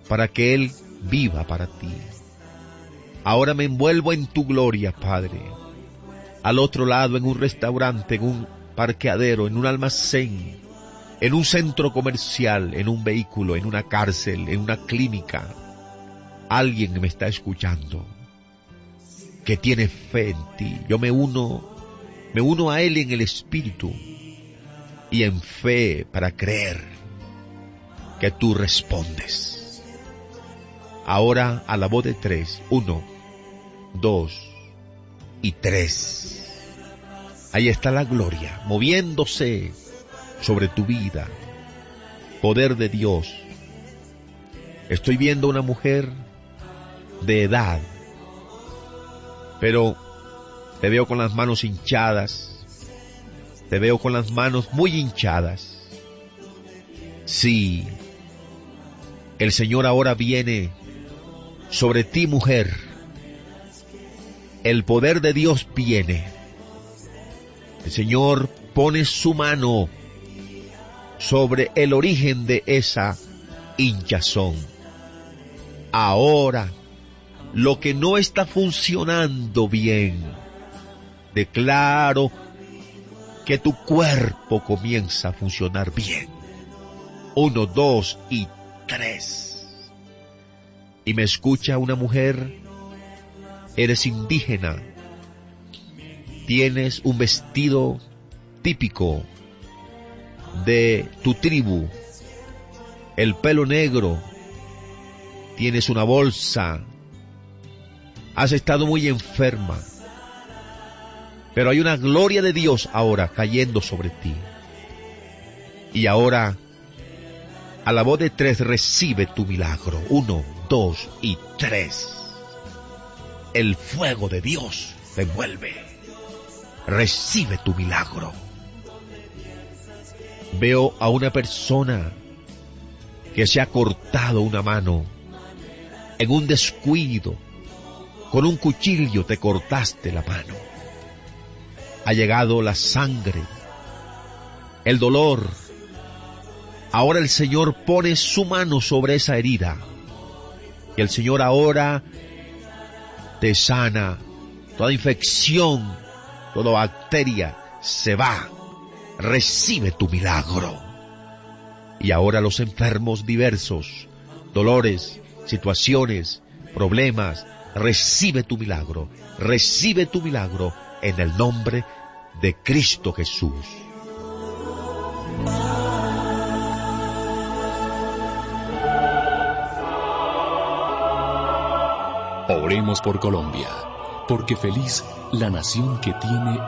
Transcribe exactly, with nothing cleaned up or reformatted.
para que Él viva para ti. Ahora me envuelvo en tu gloria, Padre. Al otro lado, en un restaurante, en un parqueadero, en un almacén, en un centro comercial, en un vehículo, en una cárcel, en una clínica, alguien me está escuchando que tiene fe en ti. Yo me uno, me uno a Él en el Espíritu y en fe para creer que tú respondes. Ahora a la voz de tres, uno, dos y tres. Ahí está la gloria, moviéndose sobre tu vida. Poder de Dios. Estoy viendo una mujer de edad, pero te veo con las manos hinchadas, te veo con las manos muy hinchadas. Sí, el Señor ahora viene sobre ti, mujer. El poder de Dios viene. El Señor pone su mano sobre el origen de esa hinchazón. Ahora, lo que no está funcionando bien, declaro que tu cuerpo comienza a funcionar bien. Uno, dos y tres. Y me escucha una mujer, eres indígena, tienes un vestido típico de tu tribu, el pelo negro, tienes una bolsa, has estado muy enferma, pero hay una gloria de Dios ahora cayendo sobre ti. Y ahora, a la voz de tres, recibe tu milagro. Uno, dos y tres. El fuego de Dios te envuelve. Recibe tu milagro. Veo a una persona que se ha cortado una mano en un descuido. Con un cuchillo te cortaste la mano. Ha llegado la sangre, el dolor. Ahora el Señor pone su mano sobre esa herida. Y el Señor ahora te sana. Toda infección, toda bacteria se va. Recibe tu milagro. Y ahora los enfermos diversos, dolores, situaciones, problemas, recibe tu milagro. Recibe tu milagro en el nombre de Cristo Jesús. Oremos por Colombia, porque feliz la nación que tiene